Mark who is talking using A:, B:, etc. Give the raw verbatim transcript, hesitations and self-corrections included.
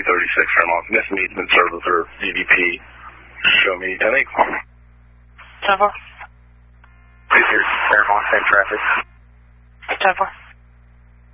A: thirty-six Fairmont. Missed needs-been served with her D V P. Show me ten eight.
B: ten four.
A: Please hear Fairmont, same traffic.
B: ten four.